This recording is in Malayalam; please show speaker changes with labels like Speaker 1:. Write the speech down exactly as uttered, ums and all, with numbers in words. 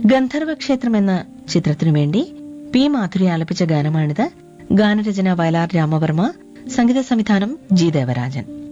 Speaker 1: ഗന്ധർവക്ഷേത്രം എന്ന ചിത്രത്തിനു വേണ്ടി പി മാധുരി ആലപിച്ച ഗാനമാണിത്. ഗാനരചന വയലാർ രാമവർമ്മ, സംഗീത സംവിധാനം ജി ദേവരാജൻ.